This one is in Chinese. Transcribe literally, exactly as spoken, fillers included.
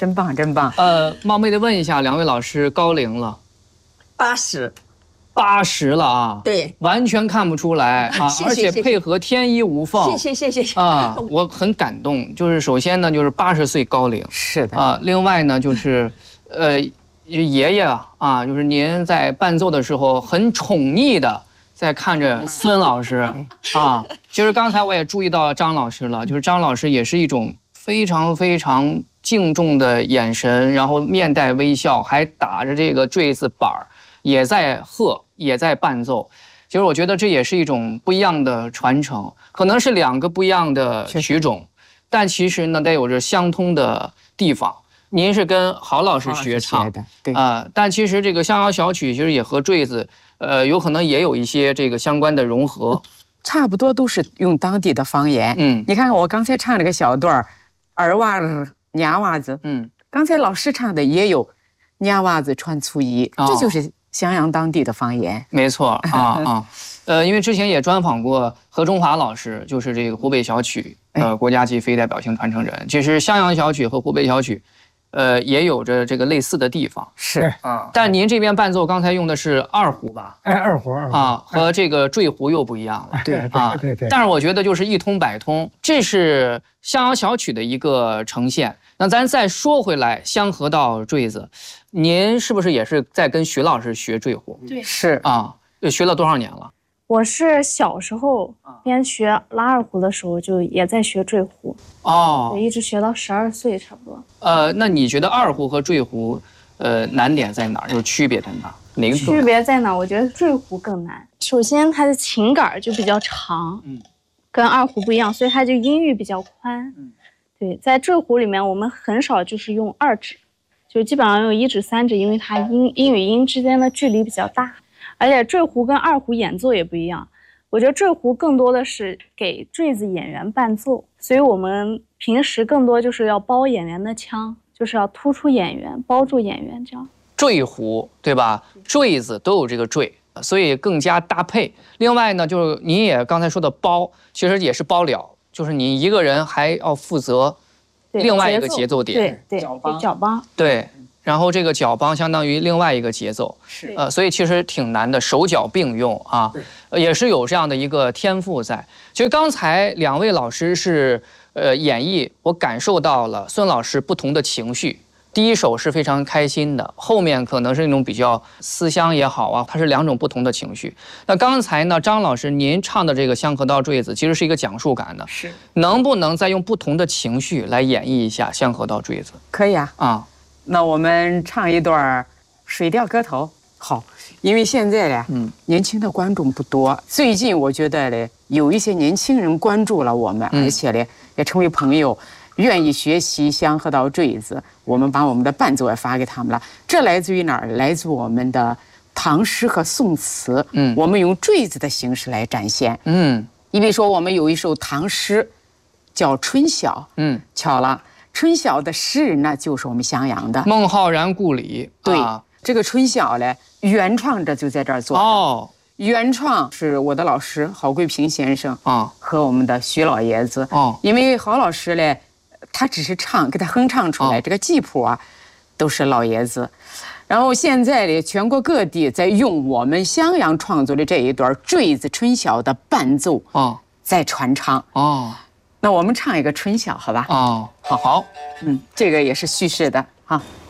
真棒，真棒。 呃，冒昧的问一下，两位老师高龄了？ 八十。 八十了啊， 对， 完全看不出来啊， 谢谢而且配合天衣无缝， 谢谢谢谢谢啊，我很感动。就是首先呢，就是八十岁高龄， 是的啊，另外呢，就是呃，爷爷啊，就是您在伴奏的时候很宠溺的在看着孙老师啊。其实刚才我也注意到张老师了，就是张老师也是一种非常非常敬重的眼神，然后面带微笑，还打着这个坠子板儿。也在和，也在伴奏，其实我觉得这也是一种不一样的传承，可能是两个不一样的曲种，但其实呢，带有着相通的地方。您是跟郝老师学唱的，对啊、呃，但其实这个襄阳小曲其实也和坠子，呃，有可能也有一些这个相关的融合， 差不多都是用当地的方言。 嗯， 你看我刚才唱了个小段儿，儿娃子、娘娃子， 嗯， 刚才老师唱的也有，娘娃子穿粗衣， 哦、 这就是襄阳当地的方言。 没错啊啊，呃，因为之前也专访过何中华老师，就是这个湖北小曲呃国家级非代表性传承人。其实襄阳小曲和湖北小曲，呃，也有着这个类似的地方。 是啊，但您这边伴奏刚才用的是二胡吧？ 哎，二胡二胡啊，和这个坠胡又不一样了。 对啊， 对对。 但是我觉得就是一通百通，这是襄阳小曲的一个呈现。那咱再说回来，香河道坠子，您是不是也是在跟徐老师学坠胡？ 对， 是啊，学了多少年了？ 我是小时候边学拉二胡的时候，就也在学坠胡。 哦， 对，一直学到十二岁差不多。 呃，那你觉得二胡和坠胡，呃，难点在哪儿？就是区别在哪儿？哪个区别在哪？我觉得坠胡更难。首先，它的琴杆就比较长，嗯，跟二胡不一样，所以它就音域比较宽。嗯，对，在坠胡里面，我们很少就是用二指，就基本上用一指、三指，因为它音音与音之间的距离比较大。而且坠胡跟二胡演奏也不一样，我觉得坠胡更多的是给坠子演员伴奏，所以我们平时更多就是要包演员的腔，就是要突出演员，包住演员这样。 坠胡对吧？坠子都有这个坠，所以更加搭配。另外呢，就是您也刚才说的包，其实也是包了，就是你一个人还要负责另外一个节奏点， 对对，角梆，角梆， 对。然后这个角梆相当于另外一个节奏， 是呃，所以其实挺难的，手脚并用啊，也是有这样的一个天赋在。其实刚才两位老师是呃演绎，我感受到了孙老师不同的情绪。第一首是非常开心的，后面可能是那种比较思乡也好啊，它是两种不同的情绪。那刚才呢，张老师您唱的这个《香河道坠子》其实是一个讲述感的， 是能不能再用不同的情绪来演绎一下《香河道坠子》？ 可以啊啊。 那我们唱一段《水调歌头》好，因为现在呢，嗯，年轻的观众不多。最近我觉得呢，有一些年轻人关注了我们，嗯、而且呢，也成为朋友，愿意学习香河道坠子。我们把我们的伴奏也发给他们了。这来自于哪儿？来自我们的唐诗和宋词。嗯，我们用坠子的形式来展现。嗯，你比如说，我们有一首唐诗，叫《春晓》。嗯，巧了。春晓的诗人呢，就是我们襄阳的孟浩然故里。 对， 啊、 这个春晓呢，原创者就在这儿做的。哦，原创是我的老师郝桂平先生啊，和我们的徐老爷子。哦，因为郝老师呢，他只是唱，给他哼唱出来，哦、这个记谱啊，都是老爷子。然后现在呢，全国各地在用我们襄阳创作的这一段坠子春晓的伴奏哦，在传唱哦。那我们唱一个春晓，好吧？ 哦，好好， 嗯，这个也是叙事的哈。